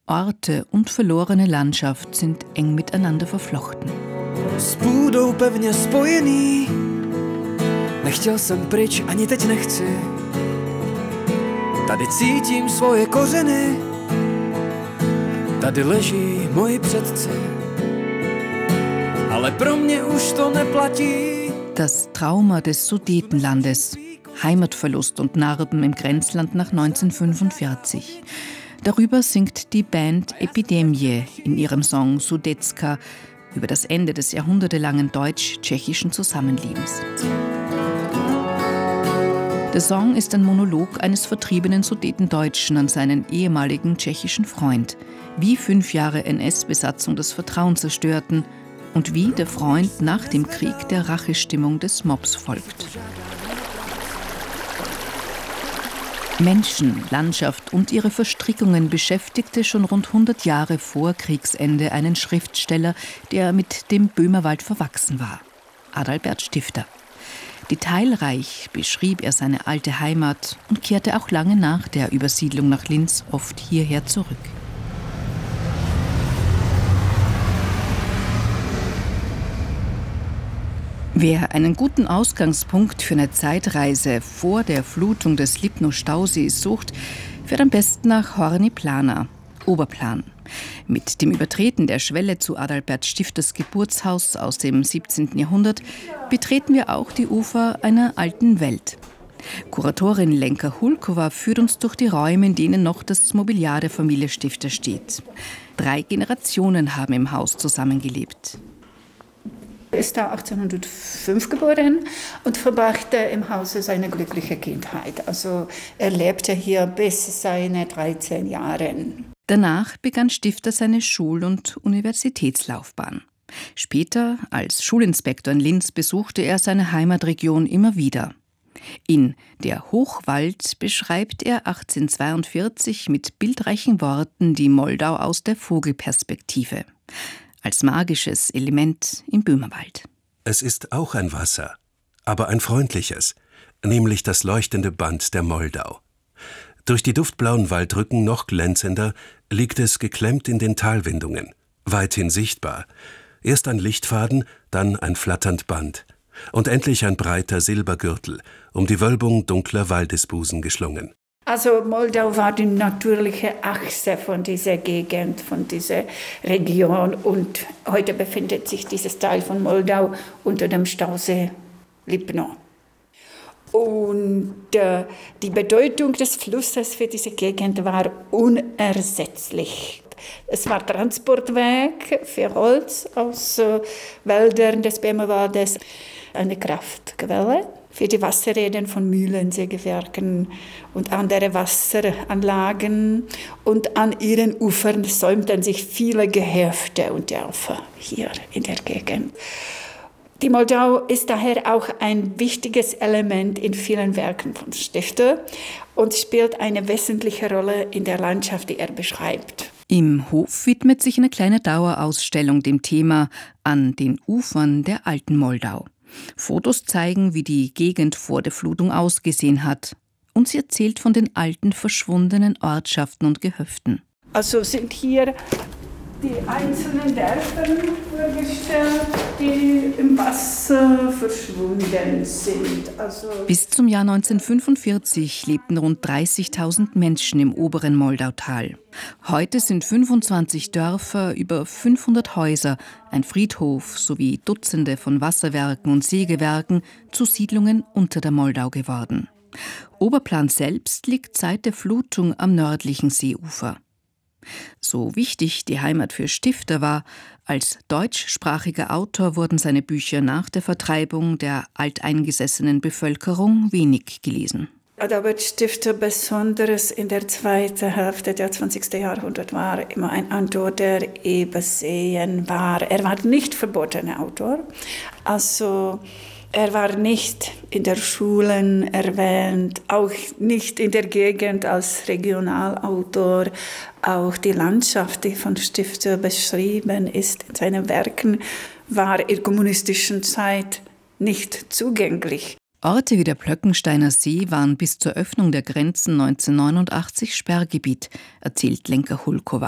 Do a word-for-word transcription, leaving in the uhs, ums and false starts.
Orte und verlorene Landschaft sind eng miteinander verflochten. S půdou pevně spojený, nechtěl jsem pryč, ani teď nechci. Tady cítím svoje kořeny, tady leží moji předci. Ale pro mě už to neplatí. Das Trauma des Sudetenlandes, Heimatverlust und Narben im Grenzland nach neunzehnhundertfünfundvierzig. Darüber singt die Band Epidemie in ihrem Song Sudetska über das Ende des jahrhundertelangen deutsch-tschechischen Zusammenlebens. Der Song ist ein Monolog eines vertriebenen Sudetendeutschen an seinen ehemaligen tschechischen Freund, wie fünf Jahre N S-Besatzung das Vertrauen zerstörten und wie der Freund nach dem Krieg der Rachestimmung des Mobs folgt. Menschen, Landschaft und ihre Verstrickungen beschäftigte schon rund hundert Jahre vor Kriegsende einen Schriftsteller, der mit dem Böhmerwald verwachsen war, Adalbert Stifter. Detailreich beschrieb er seine alte Heimat und kehrte auch lange nach der Übersiedlung nach Linz oft hierher zurück. Wer einen guten Ausgangspunkt für eine Zeitreise vor der Flutung des Lipno-Stausees sucht, fährt am besten nach Horní Planá, Oberplan. Mit dem Übertreten der Schwelle zu Adalbert Stifters Geburtshaus aus dem siebzehnten Jahrhundert betreten wir auch die Ufer einer alten Welt. Kuratorin Lenka Hulkova führt uns durch die Räume, in denen noch das Mobiliar der Familie Stifter steht. Drei Generationen haben im Haus zusammengelebt. Er ist da achtzehnhundertfünf geboren und verbrachte im Hause seine glückliche Kindheit. Also er lebte hier bis seine dreizehn Jahre. Danach begann Stifter seine Schul- und Universitätslaufbahn. Später, als Schulinspektor in Linz, besuchte er seine Heimatregion immer wieder. In Der Hochwald beschreibt er achtzehnhundertzweiundvierzig mit bildreichen Worten die Moldau aus der Vogelperspektive. Als magisches Element im Böhmerwald. Es ist auch ein Wasser, aber ein freundliches, nämlich das leuchtende Band der Moldau. Durch die duftblauen Waldrücken noch glänzender liegt es geklemmt in den Talwindungen, weithin sichtbar. Erst ein Lichtfaden, dann ein flatternd Band und endlich ein breiter Silbergürtel, um die Wölbung dunkler Waldesbusen geschlungen. Also Moldau war die natürliche Achse von dieser Gegend, von dieser Region. Und heute befindet sich dieses Teil von Moldau unter dem Stausee Lipno. Und äh, die Bedeutung des Flusses für diese Gegend war unersetzlich. Es war Transportweg für Holz aus äh, Wäldern des Böhmerwaldes, eine Kraftquelle für die Wasserräder von Mühlen, Sägewerken und andere Wasseranlagen. Und an ihren Ufern säumten sich viele Gehöfte und Dörfer hier in der Gegend. Die Moldau ist daher auch ein wichtiges Element in vielen Werken von Stifter und spielt eine wesentliche Rolle in der Landschaft, die er beschreibt. Im Hof widmet sich eine kleine Dauerausstellung dem Thema An den Ufern der alten Moldau. Fotos zeigen, wie die Gegend vor der Flutung ausgesehen hat. Und sie erzählt von den alten, verschwundenen Ortschaften und Gehöften. Also sind hier die einzelnen Dörfer vorgestellt, die im Wasser verschwunden sind. Also Bis zum Jahr neunzehnhundertfünfundvierzig lebten rund dreißigtausend Menschen im oberen Moldautal. Heute sind fünfundzwanzig Dörfer, über fünfhundert Häuser, ein Friedhof sowie Dutzende von Wasserwerken und Sägewerken zu Siedlungen unter der Moldau geworden. Oberplan selbst liegt seit der Flutung am nördlichen Seeufer. So wichtig die Heimat für Stifter war, als deutschsprachiger Autor wurden seine Bücher nach der Vertreibung der alteingesessenen Bevölkerung wenig gelesen. Adalbert Stifter, besonders in der zweiten Hälfte des zwanzigsten Jahrhunderts, war immer ein Autor, der übersehen war. Er war nicht verbotener Autor, also er war nicht in der Schulen erwähnt, auch nicht in der Gegend als Regionalautor. Auch die Landschaft, die von Stifter beschrieben ist in seinen Werken, war in der kommunistischen Zeit nicht zugänglich. Orte wie der Plöckensteiner See waren bis zur Öffnung der Grenzen neunzehnhundertneunundachtzig Sperrgebiet, erzählt Lenka Hulkova.